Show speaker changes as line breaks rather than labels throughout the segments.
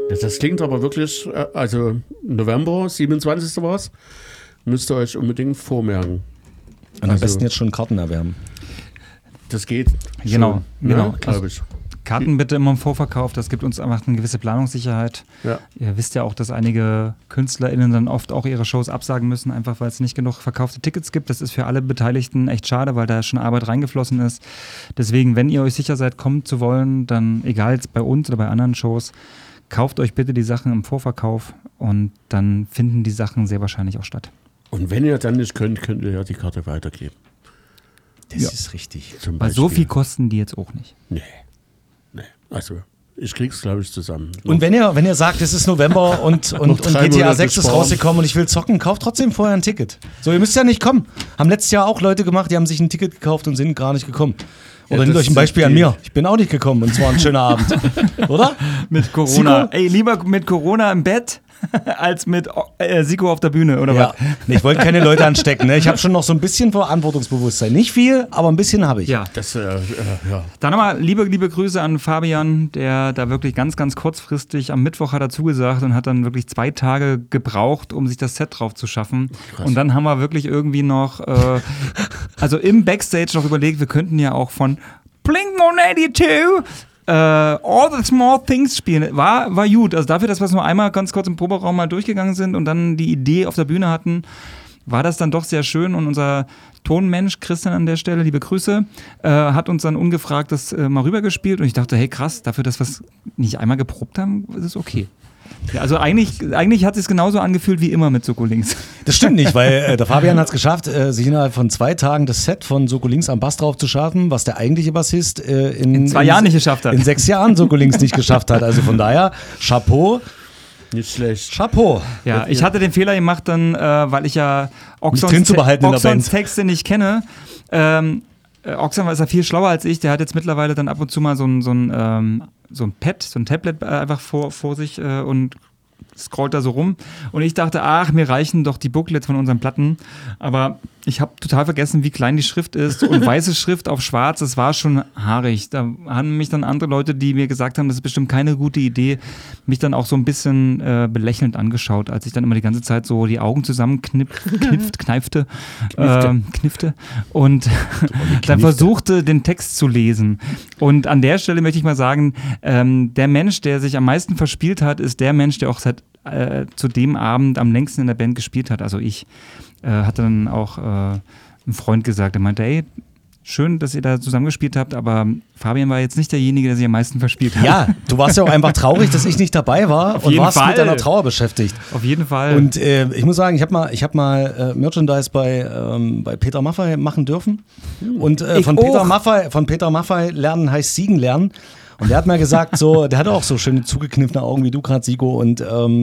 Das klingt aber wirklich, also November, 27. war es, müsst ihr euch unbedingt vormerken.
Und am besten jetzt schon Karten erwärmen.
Das geht.
Genau,
schon,
genau.
Ne, glaube ich.
Karten bitte immer im Vorverkauf, das gibt uns einfach eine gewisse Planungssicherheit.
Ja.
Ihr wisst ja auch, dass einige KünstlerInnen dann oft auch ihre Shows absagen müssen, einfach weil es nicht genug verkaufte Tickets gibt. Das ist für alle Beteiligten echt schade, weil da schon Arbeit reingeflossen ist. Deswegen, wenn ihr euch sicher seid, kommen zu wollen, dann egal jetzt bei uns oder bei anderen Shows, kauft euch bitte die Sachen im Vorverkauf und dann finden die Sachen sehr wahrscheinlich auch statt.
Und wenn ihr dann nicht könnt ihr ja die Karte weitergeben.
Das ist richtig.
Zum
Weil so
Beispiel.
viel kosten die jetzt auch nicht.
Nee. Also, ich krieg's, glaube ich, zusammen.
Und wenn ihr sagt, es ist November und
drei
GTA
Monate
6 ist
sparen.
rausgekommen und ich will zocken, kauft trotzdem vorher ein Ticket. So, ihr müsst ja nicht kommen. Haben letztes Jahr auch Leute gemacht, die haben sich ein Ticket gekauft und sind gar nicht gekommen. Oder nehmt euch ein Beispiel an mir. Ich bin auch nicht gekommen und zwar ein schöner Abend. Oder?
Mit Corona.
Siko?
Ey, lieber mit Corona im Bett als mit Siko auf der Bühne, oder
Ja.
was?
Nee, ich wollte keine Leute anstecken. Ne? Ich habe schon noch so ein bisschen Verantwortungsbewusstsein. Nicht viel, aber ein bisschen habe ich.
Ja.
Das, ja.
Dann nochmal liebe Grüße an Fabian, der da wirklich ganz, ganz kurzfristig am Mittwoch hat er zugesagt und hat dann wirklich 2 Tage gebraucht, um sich das Set drauf zu schaffen.
Krass.
Und dann haben wir wirklich irgendwie noch, also im Backstage noch überlegt, wir könnten ja auch von Blink-182 All the Small Things spielen. War gut. Also dafür, dass wir es nur einmal ganz kurz im Proberaum mal durchgegangen sind und dann die Idee auf der Bühne hatten, war das dann doch sehr schön. Und unser Tonmensch, Christian an der Stelle, liebe Grüße, hat uns dann ungefragt das mal rübergespielt. Und ich dachte, hey krass, dafür, dass wir es nicht einmal geprobt haben, ist es okay. Ja, also eigentlich hat es sich genauso angefühlt wie immer mit Soko Links.
Das stimmt nicht, weil der Fabian hat es geschafft, sich innerhalb von 2 Tagen das Set von Soko Links am Bass drauf zu schaffen, was der eigentliche Bassist in
2 Jahren nicht geschafft hat.
In 6 Jahren Soko Links nicht geschafft hat. Also von daher, Chapeau.
Nicht schlecht.
Chapeau.
Ja, ich hatte den Fehler gemacht dann, weil ich ja
drin zu behalten in der
Oxons
Band.
Texte nicht kenne. Oxon ist ja viel schlauer als ich. Der hat jetzt mittlerweile dann ab und zu mal so ein Pad, so ein Tablet einfach vor sich und scrollt da so rum. Und ich dachte, mir reichen doch die Booklets von unseren Platten. Aber ich habe total vergessen, wie klein die Schrift ist. Und weiße Schrift auf schwarz, das war schon haarig. Da haben mich dann andere Leute, die mir gesagt haben, das ist bestimmt keine gute Idee, mich dann auch so ein bisschen belächelnd angeschaut, als ich dann immer die ganze Zeit so die Augen kniffte und dann versuchte, den Text zu lesen. Und an der Stelle möchte ich mal sagen, der Mensch, der sich am meisten verspielt hat, ist der Mensch, der auch zu dem Abend am längsten in der Band gespielt hat. Also ich hatte dann auch ein Freund gesagt, der meinte, ey, schön, dass ihr da zusammengespielt habt, aber Fabian war jetzt nicht derjenige, der sich am meisten verspielt hat.
Ja, du warst ja auch einfach traurig, dass ich nicht dabei war und warst mit deiner Trauer beschäftigt.
Auf jeden Fall.
Und ich muss sagen, ich hab mal Merchandise bei Peter Maffay machen dürfen. Und von Peter Maffay lernen heißt Siegen lernen. Und der hat mal gesagt, der hatte auch so schöne zugekniffene Augen wie du gerade, Siko. Und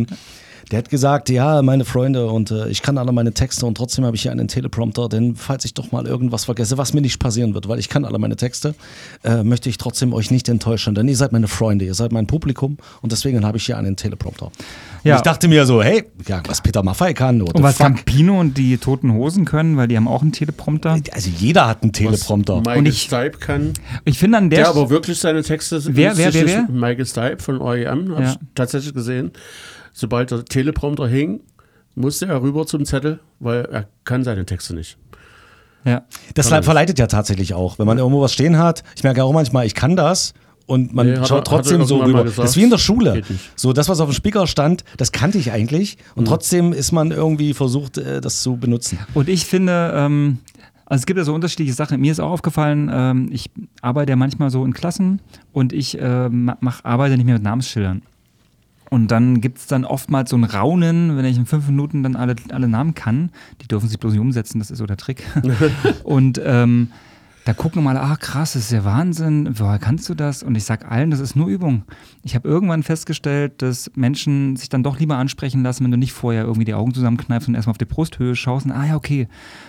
der hat gesagt, ja, meine Freunde, und ich kann alle meine Texte und trotzdem habe ich hier einen Teleprompter, denn falls ich doch mal irgendwas vergesse, was mir nicht passieren wird, weil ich kann alle meine Texte, möchte ich trotzdem euch nicht enttäuschen, denn ihr seid meine Freunde, ihr seid mein Publikum und deswegen habe ich hier einen Teleprompter.
Ja.
Und ich dachte mir so, hey, ja, was Peter Maffay kann,
und was Campino und die Toten Hosen können, weil die haben auch einen Teleprompter.
Also jeder hat einen Teleprompter.
Michael Stipe kann.
Ich finde an der
aber wirklich seine Texte sind.
Wer?
Michael Stipe von R.E.M. habe ich tatsächlich gesehen. Sobald der Teleprompter hing, musste er rüber zum Zettel, weil er kann seine Texte nicht.
Ja.
Das verleitet ja tatsächlich auch, wenn man irgendwo was stehen hat. Ich merke auch manchmal, ich kann das. Und man schaut trotzdem so rüber. Das ist wie in der Schule. So, das, was auf dem Speaker stand, das kannte ich eigentlich. Und trotzdem ist man irgendwie versucht, das zu benutzen.
Und ich finde, also es gibt ja so unterschiedliche Sachen. Mir ist auch aufgefallen, ich arbeite ja manchmal so in Klassen und ich arbeite nicht mehr mit Namensschildern. Und dann gibt es dann oftmals so ein Raunen, wenn ich in 5 Minuten dann alle Namen kann. Die dürfen sich bloß nicht umsetzen, das ist so der Trick. Und da gucken mal, krass, das ist ja Wahnsinn, woher kannst du das? Und ich sag allen, das ist nur Übung. Ich habe irgendwann festgestellt, dass Menschen sich dann doch lieber ansprechen lassen, wenn du nicht vorher irgendwie die Augen zusammenkneifst und erstmal auf die Brusthöhe schaust und ja, okay,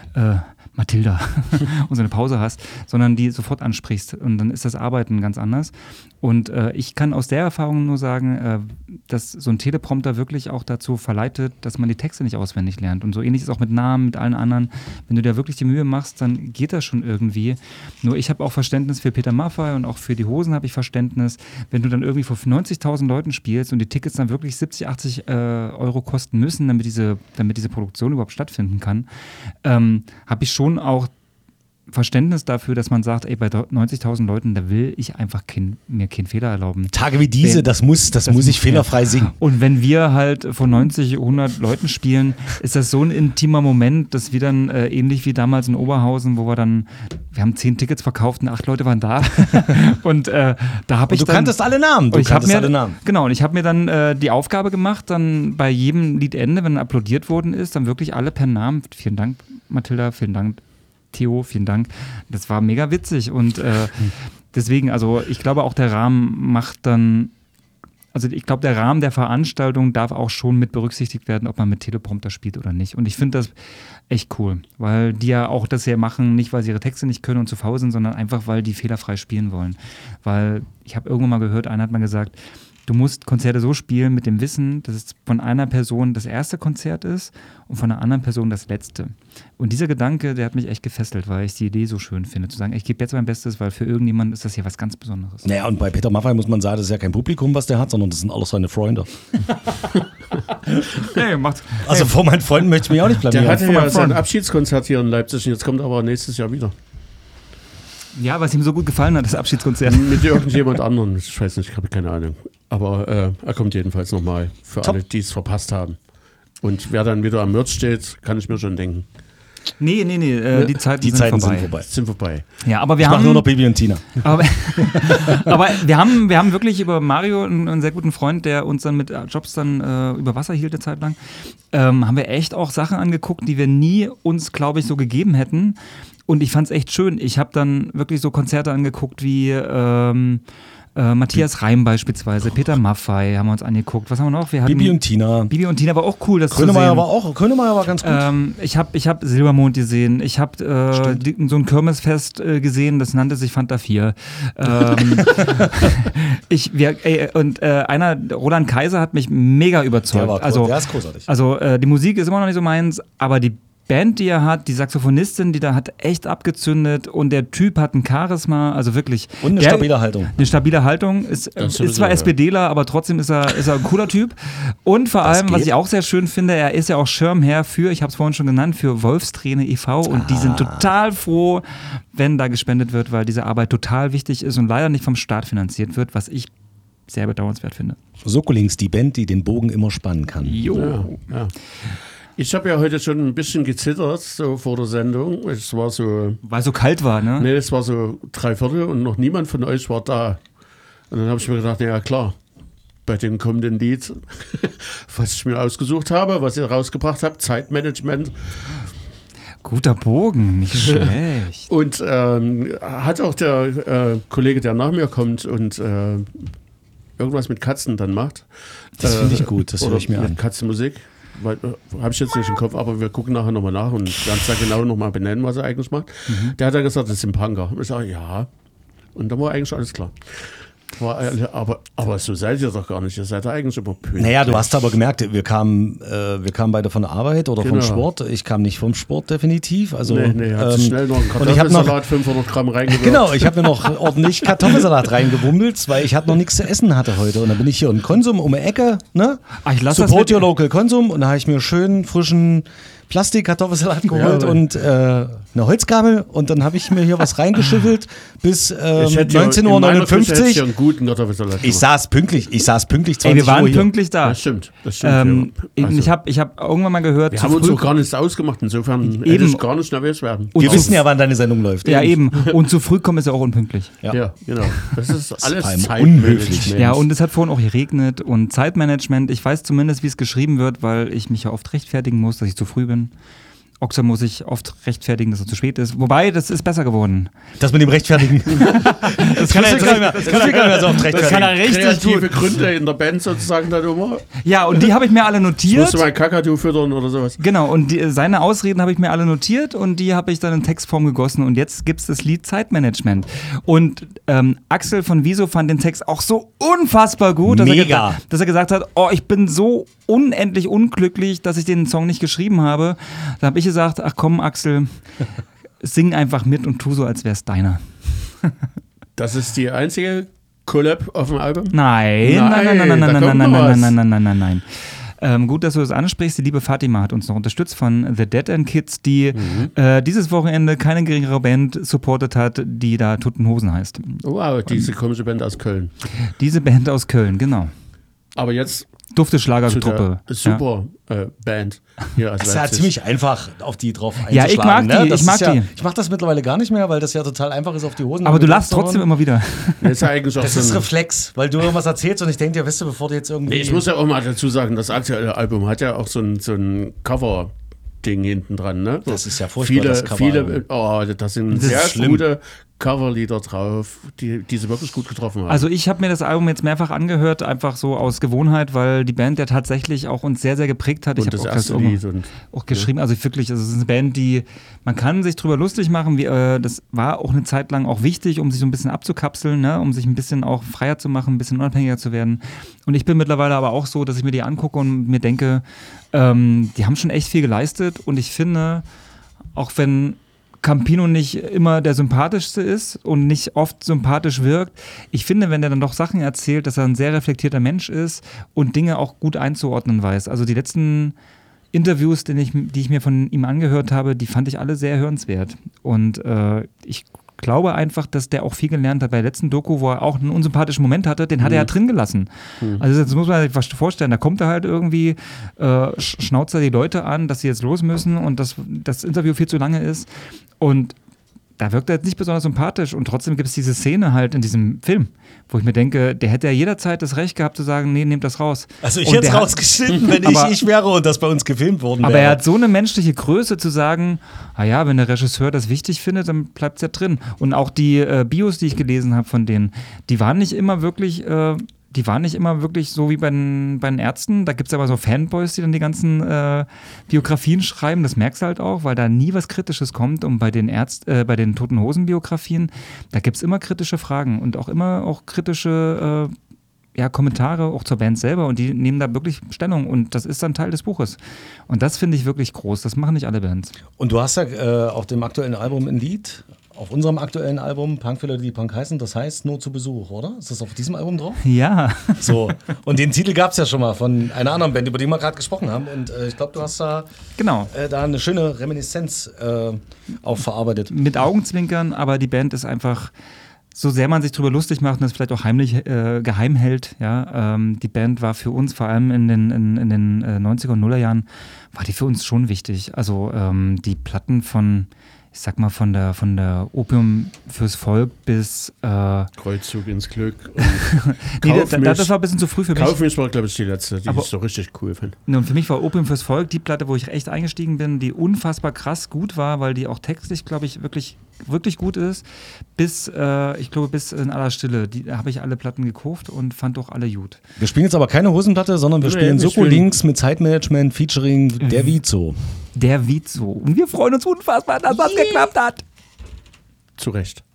Mathilda und so eine Pause hast, sondern die sofort ansprichst und dann ist das Arbeiten ganz anders. Und ich kann aus der Erfahrung nur sagen, dass so ein Teleprompter wirklich auch dazu verleitet, dass man die Texte nicht auswendig lernt. Und so ähnlich ist auch mit Namen, mit allen anderen. Wenn du dir wirklich die Mühe machst, dann geht das schon irgendwie. Nur ich habe auch Verständnis für Peter Maffay und auch für die Hosen habe ich Verständnis. Wenn du dann irgendwie vor 90.000 Leuten spielst und die Tickets dann wirklich 70, 80 Euro kosten müssen, damit diese Produktion überhaupt stattfinden kann, habe ich schon auch Verständnis dafür, dass man sagt, ey, bei 90.000 Leuten, da will ich einfach mir keinen Fehler erlauben.
Tage wie diese, das muss ich fehlerfrei singen.
Und wenn wir halt von 90, 100 Leuten spielen, ist das so ein intimer Moment, dass wir dann ähnlich wie damals in Oberhausen, wo wir haben 10 Tickets verkauft und 8 Leute waren da. Und da habe ich
du kanntest alle Namen.
Genau, und ich habe mir dann die Aufgabe gemacht, dann bei jedem Liedende, wenn applaudiert worden ist, dann wirklich alle per Namen. Vielen Dank, Mathilda, vielen Dank, Theo, vielen Dank. Das war mega witzig und deswegen, also ich glaube auch der Rahmen der Rahmen der Veranstaltung darf auch schon mit berücksichtigt werden, ob man mit Teleprompter spielt oder nicht. Und ich finde das echt cool, weil die ja auch das ja machen, nicht weil sie ihre Texte nicht können und zu faul sind, sondern einfach, weil die fehlerfrei spielen wollen. Weil ich habe irgendwann mal gehört, einer hat mal gesagt, du musst Konzerte so spielen mit dem Wissen, dass es von einer Person das erste Konzert ist und von einer anderen Person das letzte. Und dieser Gedanke, der hat mich echt gefesselt, weil ich die Idee so schön finde, zu sagen, ich gebe jetzt mein Bestes, weil für irgendjemanden ist das hier was ganz Besonderes.
Naja, und bei Peter Maffay muss man sagen, das ist ja kein Publikum, was der hat, sondern das sind alles seine Freunde. Vor meinen Freunden möchte ich mich auch nicht blamieren.
Der hatte ja sein Abschiedskonzert hier in Leipzig und jetzt kommt aber nächstes Jahr wieder.
Ja, was ihm so gut gefallen hat, das Abschiedskonzert.
Mit irgendjemand anderen, ich weiß nicht, ich habe keine Ahnung. Aber er kommt jedenfalls nochmal für alle, die es verpasst haben. Und wer dann wieder am Merch steht, kann ich mir schon denken.
Nee, die Zeiten
sind vorbei.
Ja, aber
ich mache nur noch Baby und Tina.
Aber wir haben wirklich über Mario, einen sehr guten Freund, der uns dann mit Jobs dann über Wasser hielt eine Zeit lang, haben wir echt auch Sachen angeguckt, die wir nie uns, glaube ich, so gegeben hätten. Und ich fand es echt schön. Ich habe dann wirklich so Konzerte angeguckt wie Matthias Reim beispielsweise, Peter Maffay haben wir uns angeguckt. Was haben wir noch?
Bibi und Tina.
Bibi und Tina war auch cool, das
Grönemeyer war ganz gut.
Ich hab Silbermond gesehen. Ich habe so ein Kirmesfest gesehen, das nannte sich Fanta 4. Roland Kaiser hat mich mega überzeugt.
Der ist großartig.
Also die Musik ist immer noch nicht so meins, aber die Band, die er hat, die Saxophonistin, die da hat echt abgezündet und der Typ hat ein Charisma, also wirklich.
Und eine stabile Haltung.
Eine stabile Haltung, ist zwar SPDler, aber trotzdem ist er ein cooler Typ. Und vor allem, was ich auch sehr schön finde, er ist ja auch Schirmherr für, ich habe es vorhin schon genannt, für Wolfsträne e.V. und die sind total froh, wenn da gespendet wird, weil diese Arbeit total wichtig ist und leider nicht vom Staat finanziert wird, was ich sehr bedauernswert finde.
Sokolings, die Band, die den Bogen immer spannen kann.
Jo.
Ja. Ich habe ja heute schon ein bisschen gezittert, so vor der Sendung. Es war so.
Weil es so kalt war, ne?
Nee, es war so 3/4 und noch niemand von euch war da. Und dann habe ich mir gedacht, ja klar, bei dem kommenden Lied, was ich mir ausgesucht habe, was ihr rausgebracht habt, Zeitmanagement.
Guter Bogen, nicht schlecht.
Und hat auch der Kollege, der nach mir kommt und irgendwas mit Katzen dann macht.
Das finde ich gut, das höre ich mir an.
Katzenmusik. Habe ich jetzt nicht im Kopf, aber wir gucken nachher nochmal nach und werden es da genau nochmal benennen, was er eigentlich macht. Der hat dann gesagt, das ist ein Punker. Und ich sage, ja. Und dann war eigentlich alles klar. Aber so seid ihr doch gar nicht. Ihr seid eigentlich immer pünktlich.
Naja, du hast aber gemerkt, wir kamen beide von der Arbeit oder vom Sport. Ich kam nicht vom Sport definitiv. Also,
hat sich schnell noch einen Kartoffelsalat, 500 Gramm reingewürzt.
Genau, ich habe mir noch ordentlich Kartoffelsalat reingewummelt, weil ich noch nichts zu essen hatte heute. Und dann bin ich hier in Konsum um die Ecke, ne? Support your local Konsum. Und da habe ich mir schön frischen Plastik-Kartoffelsalat geholt und eine Holzgabel und dann habe ich mir hier was reingeschüttelt bis 19:59 Uhr. Ich saß pünktlich 20 Uhr.
Wir waren pünktlich da.
Das stimmt.
Ich habe irgendwann mal gehört,
wir haben uns doch gar nichts ausgemacht, insofern hätte ich gar nicht nervös werden.
Wir wissen ja, wann deine Sendung läuft.
Ja, eben. Und zu früh kommen ist ja auch unpünktlich.
Ja, genau. Das ist alles
unhöflich.
Ja, und es hat vorhin auch geregnet und Zeitmanagement. Ich weiß zumindest, wie es geschrieben wird, weil ich mich ja oft rechtfertigen muss, dass ich zu früh bin. Oxer muss sich oft rechtfertigen, dass er zu spät ist. Wobei, das ist besser geworden.
Das mit dem Rechtfertigen. Das kann er so oft rechtfertigen.
Das kann er richtig
kreative Gründe in der Band sozusagen dann immer.
Ja, und die habe ich mir alle notiert.
Musst du mal Kakadu füttern oder sowas.
Genau, und seine Ausreden habe ich mir alle notiert und die habe ich dann in Textform gegossen. Und jetzt gibt es das Lied Zeitmanagement. Und Axel von Wieso fand den Text auch so unfassbar gut, dass er gesagt hat, oh, ich bin so unendlich unglücklich, dass ich den Song nicht geschrieben habe. Da habe ich gesagt, ach komm Axel, sing einfach mit und tu so, als wär's deiner.
Das ist die einzige Collab auf dem Album?
Nein. Gut, dass du das ansprichst. Die liebe Fatima hat uns noch unterstützt von The Dead End Kids, die dieses Wochenende keine geringere Band supportet hat, die da Toten Hosen heißt.
Wow, diese komische Band aus Köln.
Diese Band aus Köln, genau.
Aber jetzt
Dufte Schlagertruppe.
Super Band. Hier aus
das ist ja ziemlich einfach, auf die drauf einzuschlagen.
Ja, ich mag die.
Ne?
Ich mag die.
Ich mache das mittlerweile gar nicht mehr, weil das ja total einfach ist, auf die Hosen.
Aber du lachst trotzdem immer wieder.
Das ist, ja eigentlich auch
das ist Reflex, weil du irgendwas erzählst und ich denke dir, weißt du, bevor du jetzt irgendwie...
Ich muss ja auch mal dazu sagen, das aktuelle Album hat ja auch so ein Cover-Ding hinten dran. Ne? Das
ist ja furchtbar, das Cover.
Das sind sehr gute Coverlieder drauf, die sie wirklich gut getroffen haben.
Also ich habe mir das Album jetzt mehrfach angehört, einfach so aus Gewohnheit, weil die Band ja tatsächlich auch uns sehr, sehr geprägt hat.
Und
ich
das
habe
erste Lied
auch geschrieben, also wirklich, also es ist eine Band, die, man kann sich drüber lustig machen, das war auch eine Zeit lang auch wichtig, um sich so ein bisschen abzukapseln, ne? Um sich ein bisschen auch freier zu machen, ein bisschen unabhängiger zu werden. Und ich bin mittlerweile aber auch so, dass ich mir die angucke und mir denke, die haben schon echt viel geleistet und ich finde, auch wenn Campino nicht immer der sympathischste ist und nicht oft sympathisch wirkt. Ich finde, wenn er dann doch Sachen erzählt, dass er ein sehr reflektierter Mensch ist und Dinge auch gut einzuordnen weiß. Also die letzten Interviews, die ich mir von ihm angehört habe, die fand ich alle sehr hörenswert. Und ich glaube einfach, dass der auch viel gelernt hat. Bei der letzten Doku, wo er auch einen unsympathischen Moment hatte, den hat er ja drin gelassen. Also das muss man sich was vorstellen. Da kommt er halt irgendwie, schnauzt er die Leute an, dass sie jetzt los müssen und dass das Interview viel zu lange ist. Und da wirkt er jetzt nicht besonders sympathisch und trotzdem gibt es diese Szene halt in diesem Film, wo ich mir denke, der hätte ja jederzeit das Recht gehabt zu sagen, nee, nehmt das raus.
Also ich hätte es rausgeschnitten, wenn ich wäre und das bei uns gefilmt worden wäre.
Aber er hat so eine menschliche Größe zu sagen, wenn der Regisseur das wichtig findet, dann bleibt es ja drin. Und auch die Bios, die ich gelesen habe von denen, die waren nicht immer wirklich so wie bei den Ärzten. Da gibt es aber so Fanboys, die dann die ganzen Biografien schreiben. Das merkst du halt auch, weil da nie was Kritisches kommt. Und bei den Toten Hosen Biografien, da gibt es immer kritische Fragen und auch immer auch kritische Kommentare auch zur Band selber. Und die nehmen da wirklich Stellung. Und das ist dann Teil des Buches. Und das finde ich wirklich groß. Das machen nicht alle Bands.
Und du hast ja auf dem aktuellen Album ein Lied, auf unserem aktuellen Album, Punk für Leute, die Punk heißen, das heißt Nur zu Besuch, oder? Ist das auf diesem Album drauf?
Ja.
So, und den Titel gab es ja schon mal von einer anderen Band, über die wir gerade gesprochen haben. Und ich glaube, du hast da eine schöne Reminiszenz auch verarbeitet.
Mit Augenzwinkern, aber die Band ist einfach, so sehr man sich drüber lustig macht und das vielleicht auch heimlich geheim hält, die Band war für uns, vor allem in den 90er und 0er Jahren, war die für uns schon wichtig. Also die Platten von der Opium fürs Volk bis
Kreuzzug ins Glück.
Das war ein bisschen zu früh für mich.
Kaufmisch war, glaube ich, die letzte, die ich so richtig cool finde.
Und für mich war Opium fürs Volk die Platte, wo ich echt eingestiegen bin, die unfassbar krass gut war, weil die auch textlich, glaube ich, wirklich, wirklich gut ist. Bis in aller Stille. Die habe ich alle Platten gekauft und fand auch alle gut.
Wir spielen jetzt aber keine Hosenplatte, sondern wir spielen Soko Links mit Zeitmanagement featuring Der Vizo.
Der Vizo. Und wir freuen uns unfassbar, dass das geklappt hat.
Zu Recht.